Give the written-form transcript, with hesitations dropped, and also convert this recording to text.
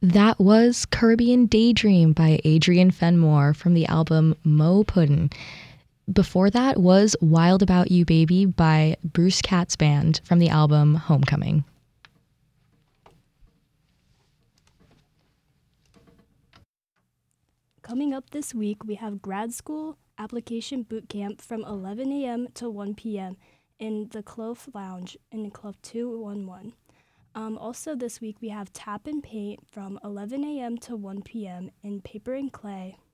That was Caribbean Daydream by Adrian Fenmore from the album Mo Puddin'. Before that was Wild About You Baby by Bruce Katz Band from the album Homecoming. Coming up this week, we have grad school application boot camp from 11 a.m. to 1 p.m. in the Clove Lounge in Club 211. Also this week, we have Tap and Paint from 11 a.m. to 1 p.m. in Paper and Clay